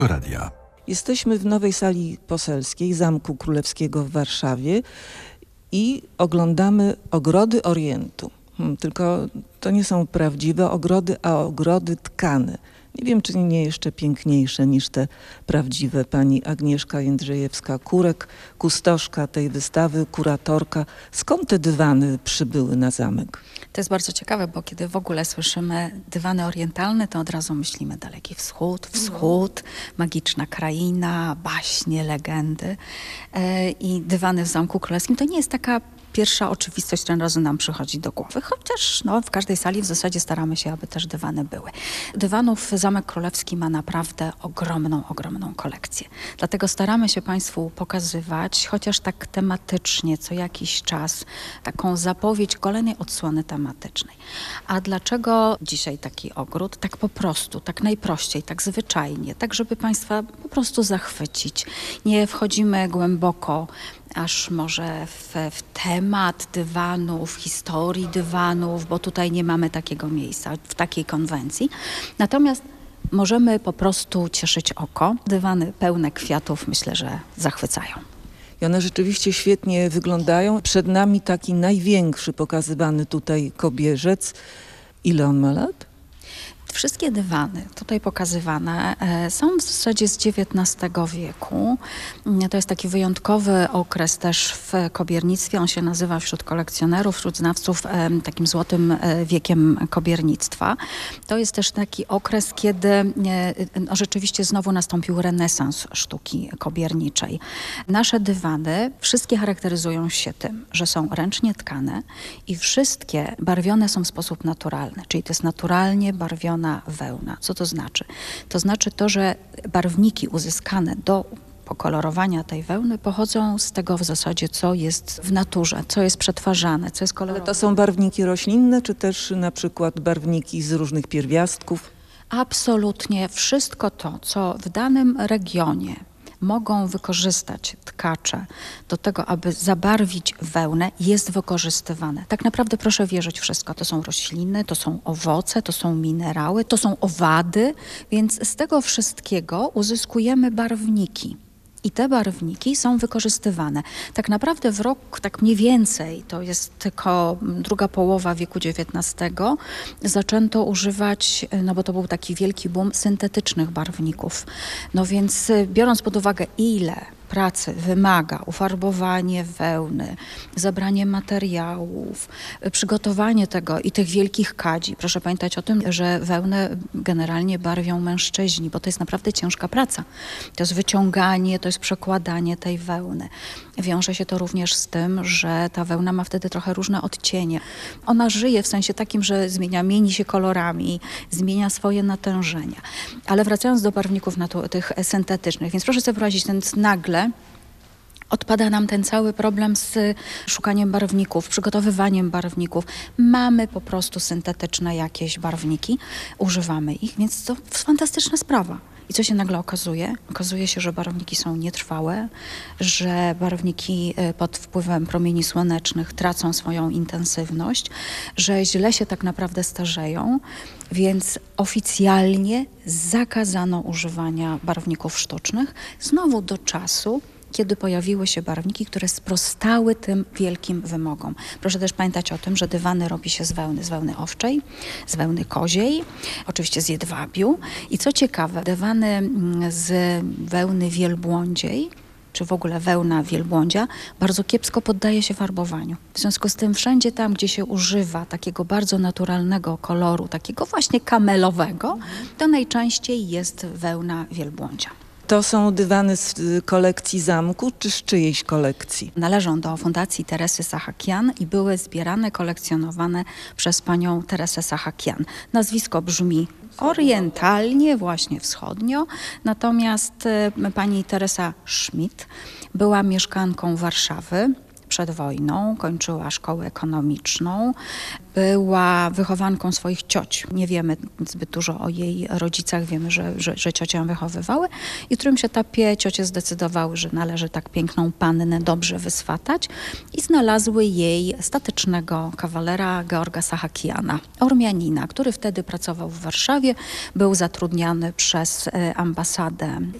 Radia. Jesteśmy w nowej sali poselskiej Zamku Królewskiego w Warszawie i oglądamy ogrody Orientu. Tylko to nie są prawdziwe ogrody, a ogrody tkane. Nie wiem, czy nie jeszcze piękniejsze niż te prawdziwe. Pani Agnieszka Jędrzejewska-Kurek, kustoszka tej wystawy, kuratorka. Skąd te dywany przybyły na zamek? To jest bardzo ciekawe, bo kiedy w ogóle słyszymy dywany orientalne, to od razu myślimy Daleki Wschód, magiczna kraina, baśnie, legendy. I dywany w Zamku Królewskim to nie jest taka pierwsza oczywistość, która od razu nam przychodzi do głowy, chociaż w każdej sali w zasadzie staramy się, aby też dywany były. Dywanów Zamek Królewski ma naprawdę ogromną kolekcję. Dlatego staramy się Państwu pokazywać, chociaż tak tematycznie, co jakiś czas, taką zapowiedź kolejnej odsłony tematycznej. A dlaczego dzisiaj taki ogród? Tak po prostu, tak najprościej, tak zwyczajnie, tak żeby Państwa po prostu zachwycić. Nie wchodzimy głęboko aż może w temat dywanów, historii dywanów, bo tutaj nie mamy takiego miejsca, w takiej konwencji. Natomiast możemy po prostu cieszyć oko. Dywany pełne kwiatów myślę, że zachwycają. I one rzeczywiście świetnie wyglądają. Przed nami taki największy pokazywany tutaj kobierzec. Ile on ma lat? Wszystkie dywany tutaj pokazywane są w zasadzie z XIX wieku. To jest taki wyjątkowy okres też w kobiernictwie. On się nazywa wśród kolekcjonerów, wśród znawców takim złotym wiekiem kobiernictwa. To jest też taki okres, kiedy rzeczywiście znowu nastąpił renesans sztuki kobierniczej. Nasze dywany wszystkie charakteryzują się tym, że są ręcznie tkane i wszystkie barwione są w sposób naturalny, czyli to jest naturalnie barwiona wełna. Co to znaczy? To znaczy to, że barwniki uzyskane do pokolorowania tej wełny pochodzą z tego w zasadzie, co jest w naturze, co jest przetwarzane, co jest kolorowane. Ale to są barwniki roślinne, czy też na przykład barwniki z różnych pierwiastków? Absolutnie wszystko to, co w danym regionie mogą wykorzystać tkacze do tego, aby zabarwić wełnę, jest wykorzystywane. Tak naprawdę proszę wierzyć wszystko. To są rośliny, to są owoce, to są minerały, to są owady, więc z tego wszystkiego uzyskujemy barwniki. I te barwniki są wykorzystywane. Tak naprawdę w rok, tak mniej więcej, to jest tylko druga połowa wieku XIX, zaczęto używać, bo to był taki wielki boom, syntetycznych barwników. No więc biorąc pod uwagę, ile pracy wymaga ufarbowanie wełny, zebranie materiałów, przygotowanie tego i tych wielkich kadzi. Proszę pamiętać o tym, że wełnę generalnie barwią mężczyźni, bo to jest naprawdę ciężka praca. To jest wyciąganie, to jest przekładanie tej wełny. Wiąże się to również z tym, że ta wełna ma wtedy trochę różne odcienie. Ona żyje w sensie takim, że mieni się kolorami, zmienia swoje natężenia. Ale wracając do barwników tych syntetycznych, więc proszę sobie wyobrazić, ten nagle odpada nam ten cały problem z szukaniem barwników, przygotowywaniem barwników. Mamy po prostu syntetyczne jakieś barwniki, używamy ich, więc to fantastyczna sprawa. I co się nagle okazuje? Okazuje się, że barwniki są nietrwałe, że barwniki pod wpływem promieni słonecznych tracą swoją intensywność, że źle się tak naprawdę starzeją, więc oficjalnie zakazano używania barwników sztucznych znowu do czasu, kiedy pojawiły się barwniki, które sprostały tym wielkim wymogom. Proszę też pamiętać o tym, że dywany robi się z wełny owczej, z wełny koziej, oczywiście z jedwabiu. I co ciekawe, dywany z wełny wielbłądziej, czy w ogóle wełna wielbłądzia, bardzo kiepsko poddaje się farbowaniu. W związku z tym wszędzie tam, gdzie się używa takiego bardzo naturalnego koloru, takiego właśnie kamelowego, to najczęściej jest wełna wielbłądzia. To są dywany z kolekcji zamku, czy z czyjejś kolekcji? Należą do Fundacji Teresy Sahakian i były zbierane, kolekcjonowane przez panią Teresę Sahakian. Nazwisko brzmi orientalnie, właśnie wschodnio, natomiast pani Teresa Schmidt była mieszkanką Warszawy. przed wojną, kończyła szkołę ekonomiczną, była wychowanką swoich cioć. Nie wiemy zbyt dużo o jej rodzicach, wiemy, że ciocie ją wychowywały i w którym się etapie ciocie zdecydowały, że należy tak piękną pannę dobrze wyswatać i znalazły jej statecznego kawalera Georga Sahakiana, Ormianina, który wtedy pracował w Warszawie, był zatrudniany przez ambasadę